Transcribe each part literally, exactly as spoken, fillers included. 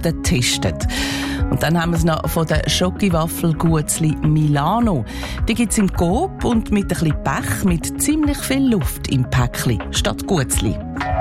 Leuchten testet. Und dann haben wir es noch von der Schokiwaffel-Guetzli Milano. Die gibt es im Coop und mit ein bisschen Pech mit ziemlich viel Luft im Päckchen statt Guetzli.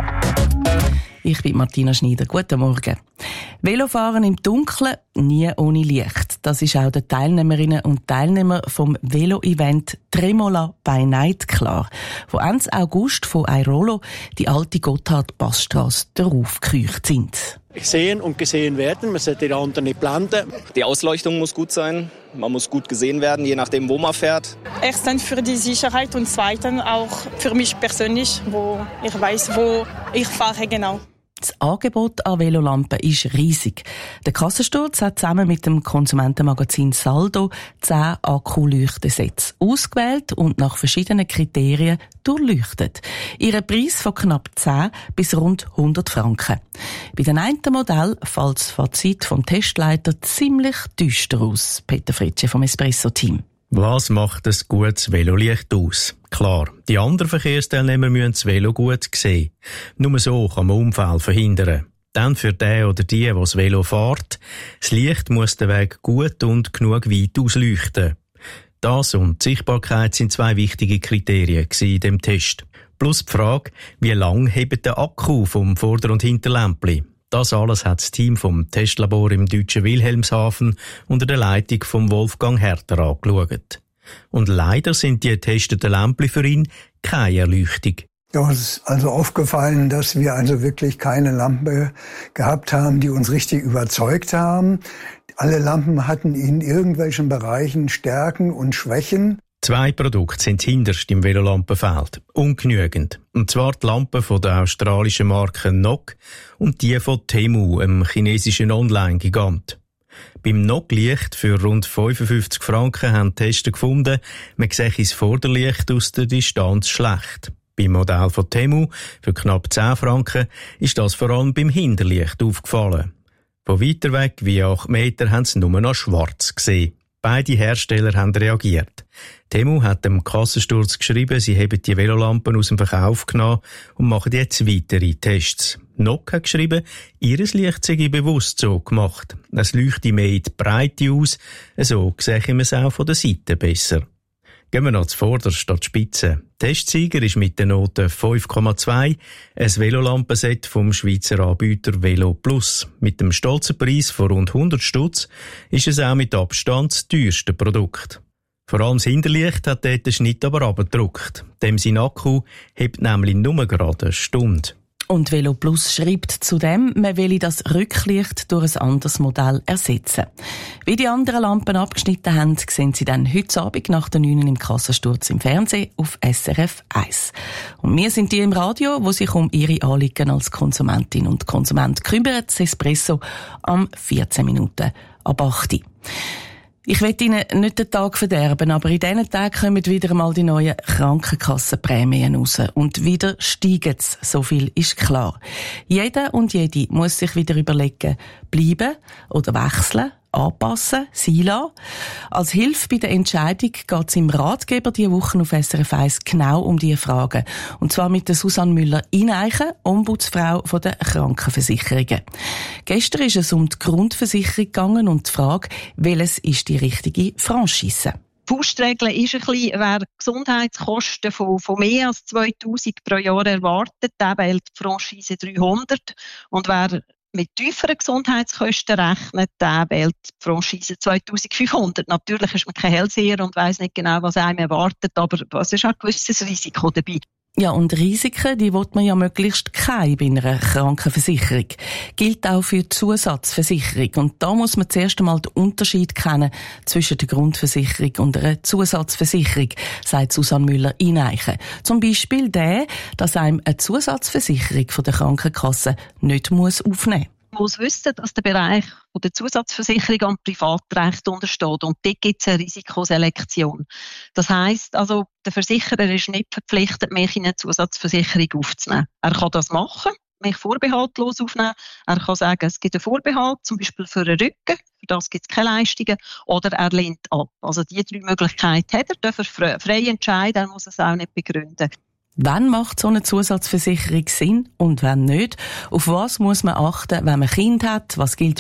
Ich bin Martina Schneider. Guten Morgen. Velofahren im Dunkeln, nie ohne Licht. Das ist auch den Teilnehmerinnen und Teilnehmern vom Velo-Event Tremola by Night klar, wo Ende August von Airolo die alte Gotthard-Passstrasse darauf gekücht sind. Sehen und gesehen werden, man sollte den anderen nicht blenden. Die Ausleuchtung muss gut sein, man muss gut gesehen werden, je nachdem, wo man fährt. Erstens für die Sicherheit und zweitens auch für mich persönlich, wo ich weiß, wo ich fahre genau. Das Angebot an Velolampen ist riesig. Der Kassensturz hat zusammen mit dem Konsumentenmagazin Saldo zehn Akkuleuchtensätze ausgewählt und nach verschiedenen Kriterien durchleuchtet. Ihren Preis von knapp zehn bis rund hundert Franken. Bei den einen Modell fällt das Fazit vom Testleiter ziemlich düster aus. Peter Fritsche vom Espresso-Team. Was macht ein gutes Velolicht aus? Klar, die anderen Verkehrsteilnehmer müssen das Velo gut sehen. Nur so kann man Unfälle verhindern. Dann für den oder die, der das Velo fährt, das Licht muss den Weg gut und genug weit ausleuchten. Das und die Sichtbarkeit sind zwei wichtige Kriterien in dem Test. Plus die Frage, wie lang hebt der Akku vom Vorder- und Hinterlämpli? Das alles hat das Team vom Testlabor im deutschen Wilhelmshaven unter der Leitung von Wolfgang Herter angeschaut. Und leider sind die getesteten Lämpchen für ihn keine Erleuchtung. Ja, uns ist also aufgefallen, dass wir also wirklich keine Lampe gehabt haben, die uns richtig überzeugt haben. Alle Lampen hatten in irgendwelchen Bereichen Stärken und Schwächen. Zwei Produkte sind hinterst im Velolampenfeld. Ungenügend. Und zwar die Lampen von der australischen Marke N O C und die von Temu, einem chinesischen Online-Gigant. Beim N O C-Licht für rund fünfundfünfzig Franken haben die Tester gefunden, man sehe das Vorderlicht aus der Distanz schlecht. Beim Modell von Temu für knapp zehn Franken ist das vor allem beim Hinterlicht aufgefallen. Von weiter weg wie acht Meter haben sie nur noch schwarz gesehen. Beide Hersteller haben reagiert. Temu hat dem Kassensturz geschrieben, sie haben die Velolampen aus dem Verkauf genommen und machen jetzt weitere Tests. N O C hat geschrieben, ihres Licht sei bewusst so gemacht. Es leuchte mehr in die Breite aus, so sehe man es auch von der Seite besser. Gehen wir noch zuvorderst an die Spitze. Testsieger ist mit der Note fünf Komma zwei ein Velolampenset vom Schweizer Anbieter Velo Plus. Mit dem stolzen Preis von rund hundert Stutz ist es auch mit Abstand das teuerste Produkt. Vor allem das Hinterlicht hat dort den Schnitt aber abgedruckt. Dem sein Akku hebt nämlich nur gerade eine Stunde. Und Velo Plus schreibt zudem, man will das Rücklicht durch ein anderes Modell ersetzen. Wie die anderen Lampen abgeschnitten haben, sehen Sie dann heute Abend nach der neun im Kassensturz im Fernsehen auf S R F eins. Und wir sind die im Radio, die sich um Ihre Anliegen als Konsumentin und Konsument kümmern. Das Espresso am vierzehn Minuten ab acht Uhr. Ich will Ihnen nicht den Tag verderben, aber in diesen Tagen kommen wieder einmal die neuen Krankenkassenprämien raus. Und wieder steigen sie, so viel ist klar. Jeder und jede muss sich wieder überlegen, bleiben oder wechseln, anpassen, sein lassen. Als Hilfe bei der Entscheidung geht es im Ratgeber diese Woche auf S R F eins genau um diese Fragen. Und zwar mit der Susanne Müller-Ineichen, Ombudsfrau von der Krankenversicherungen. Gestern ist es um die Grundversicherung gegangen und die Frage, welches ist die richtige Franchise? Die Faustregel ist ein bisschen, wer Gesundheitskosten von, von mehr als zweitausend pro Jahr erwartet, der wählt die Franchise dreihundert. Und wer mit tieferen Gesundheitskosten rechnet, der wählt die Franchise zweitausendfünfhundert. Natürlich ist man kein Hellseher und weiss nicht genau, was einem erwartet, aber es ist auch ein gewisses Risiko dabei. Ja, und Risiken, die will man ja möglichst keine bei einer Krankenversicherung. Gilt auch für die Zusatzversicherung. Und da muss man zuerst einmal den Unterschied kennen zwischen der Grundversicherung und einer Zusatzversicherung, sagt Susanne Müller-Ineichen. Zum Beispiel der, dass einem eine Zusatzversicherung von der Krankenkasse nicht muss aufnehmen muss. Man muss wissen, dass der Bereich der Zusatzversicherung am Privatrecht untersteht und dort gibt es eine Risikoselektion. Das heisst, also, der Versicherer ist nicht verpflichtet, mich in eine Zusatzversicherung aufzunehmen. Er kann das machen, mich vorbehaltlos aufnehmen. Er kann sagen, es gibt einen Vorbehalt, zum Beispiel für den Rücken, für das gibt es keine Leistungen, oder er lehnt ab. Also die drei Möglichkeiten hat er, darf er frei entscheiden, er muss es auch nicht begründen. Wann macht so eine Zusatzversicherung Sinn und wann nicht? Auf was muss man achten, wenn man Kind hat? Was gilt